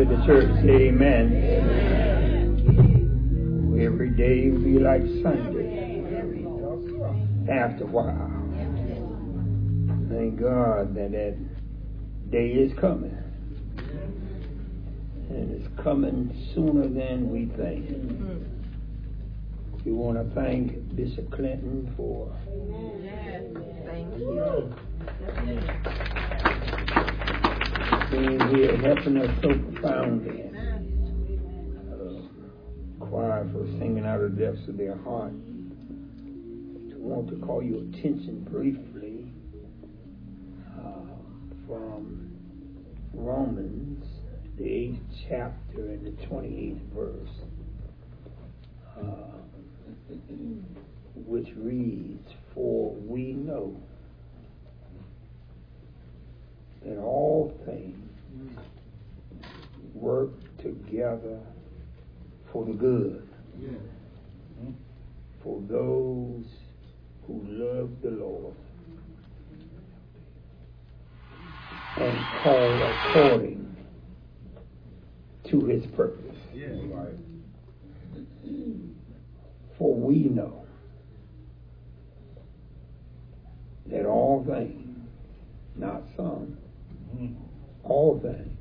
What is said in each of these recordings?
the church say amen. Every day will be like Sunday after a while. Thank God that day is coming. And it's coming sooner than we think. We want to thank Bishop Clinton for being here, helping us so profoundly. Choir for singing out of the depths of their heart. I want to call your attention briefly from Romans, the 8th chapter and the 28th verse, which reads, "For we know that all things work together for the good, for those who love the Lord and called according to his purpose." For we know that all things, not some, all things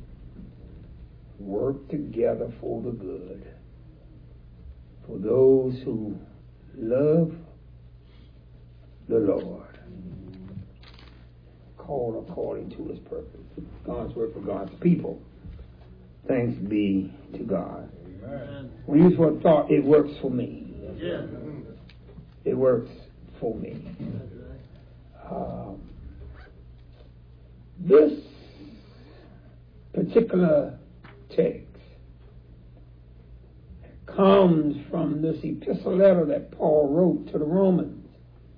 work together for the good, for those who love the Lord, called according to his purpose. God's word for God's people. Thanks be to God. Amen. When you first thought, it works for me. Yeah. It works for me. This particular text comes from this epistle letter that Paul wrote to the Romans.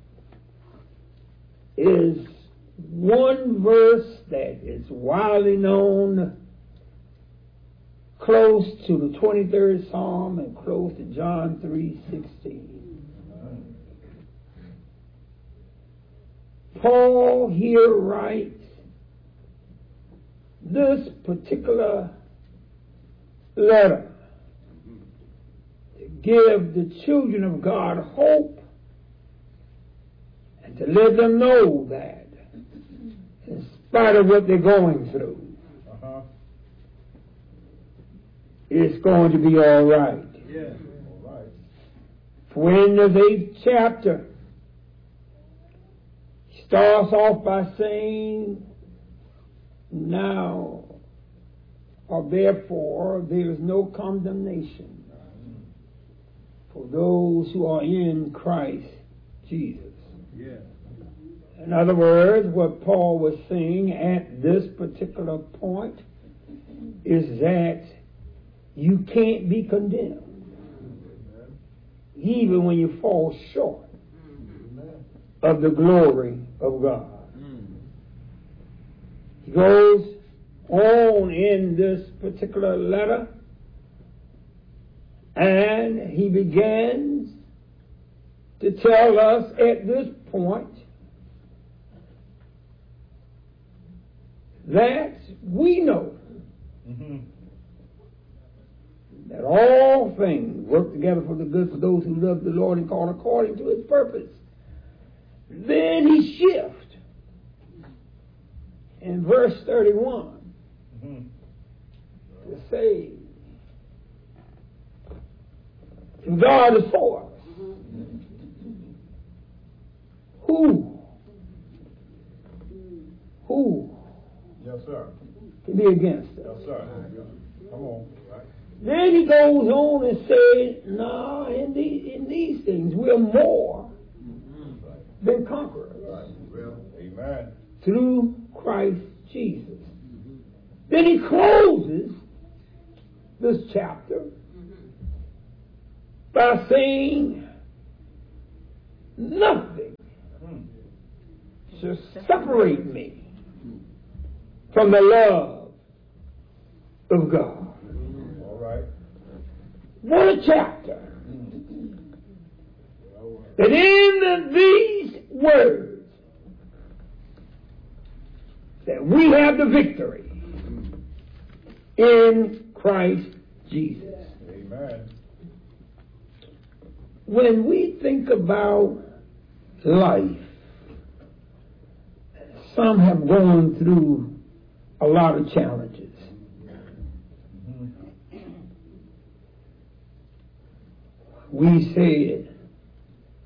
It is one verse that is widely known, close to the 23rd Psalm and close to John 3:16. Paul here writes this particular letter to give the children of God hope and to let them know that in spite of what they're going through, it's going to be all right. Yeah. All right. For in this 8th chapter, he starts off by saying, "Now or therefore there is no condemnation for those who are in Christ Jesus." Yeah. In other words, what Paul was saying at this particular point is that you can't be condemned, even when you fall short of the glory of God. He goes on in this particular letter, and he begins to tell us at this point that we know that all things work together for the good for those who love the Lord and call according to his purpose. Then he shifts in verse 31 to say, if God is for us, who yes, sir, can be against us? Yes, sir. Come on. Then he goes on and says, no, in these things we're more than conquerors. Right. Well, amen. Through Christ Jesus. Then he closes this chapter by saying, nothing shall separate me from the love of God. What a chapter. That in these words that we have the victory in Christ Jesus. Amen. When we think about life, some have gone through a lot of challenges. We said